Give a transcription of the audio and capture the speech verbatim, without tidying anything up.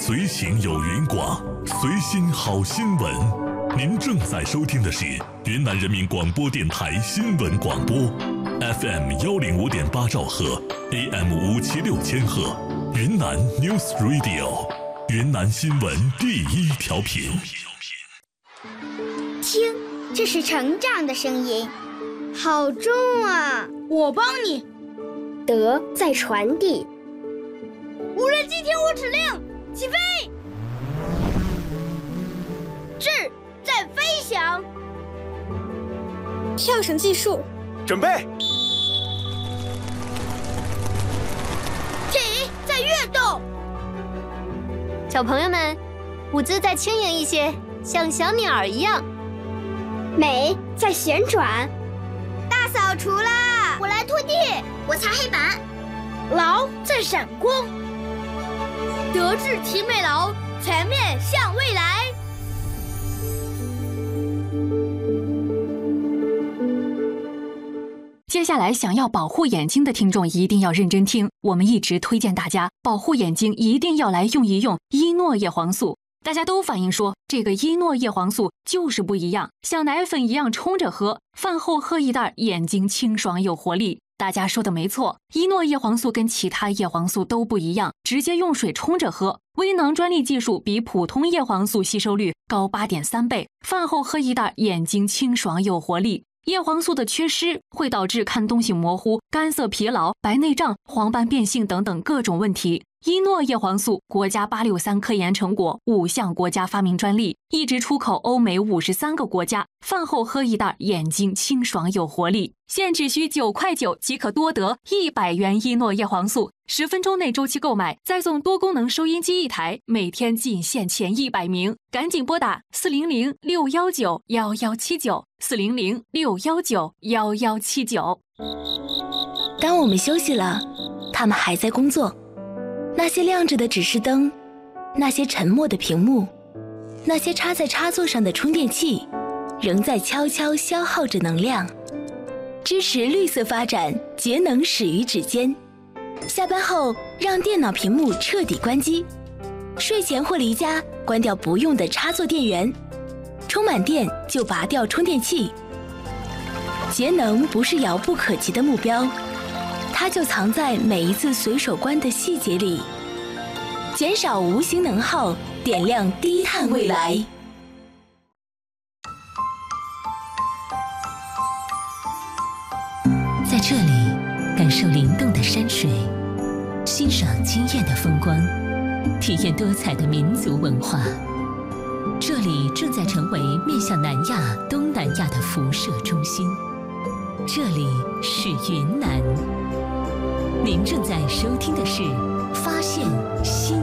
随行有云广，随心好新闻。您正在收听的是云南人民广播电台新闻广播 ，F M 幺零五点八兆赫 ，A M 五七六千赫，云南 News Radio， 云南新闻第一调频。 听，这是成长的声音，好重啊！ 我帮你。 德在传递。 无人机听我指令，起飞！智在飞翔。 跳绳技术， 准备。 体在跃动。 小朋友们，舞姿再轻盈一些，像小鸟一样。 美在旋转。 大扫除啦！ 我来拖地， 我擦黑板。 劳在闪光。德智体美劳，全面向未来。 接下来想要保护眼睛的听众一定要认真听，我们一直推荐大家保护眼睛一定要来用一用伊诺叶黄素。大家都反映说这个伊诺叶黄素就是不一样，像奶粉一样冲着喝，饭后喝一袋，眼睛清爽有活力。大家说的没错，伊诺叶黄素跟其他叶黄素都不一样，直接用水冲着喝。微囊专利技术比普通叶黄素吸收率高 八点三 倍，饭后喝一袋，眼睛清爽有活力。叶黄素的缺失会导致看东西模糊、干涩疲劳、白内障、黄斑变性等等各种问题。伊诺叶黄素国家八六三科研成果，五项国家发明专利，一直出口欧美五十三个国家。饭后喝一袋，眼睛清爽有活力。现只需九块九即可多得一百元伊诺叶黄素，十分钟内周期购买，再送多功能收音机一台，每天仅限前一百名，赶紧拨打四零零六一九一一七九四零零六一九一一七九。 当我们休息了，他们还在工作。那些亮着的指示灯，那些沉默的屏幕，那些插在插座上的充电器，仍在悄悄消耗着能量。支持绿色发展，节能始于指尖。下班后，让电脑屏幕彻底关机。睡前或离家，关掉不用的插座电源。充满电就拔掉充电器。节能不是遥不可及的目标，它就藏在每一次随手关的细节里，减少无形能耗，点亮低碳未来。 在这里，感受灵动的山水，欣赏惊艳的风光，体验多彩的民族文化。这里正在成为面向南亚、东南亚的辐射中心。这里是云南。您正在收听的是《发现新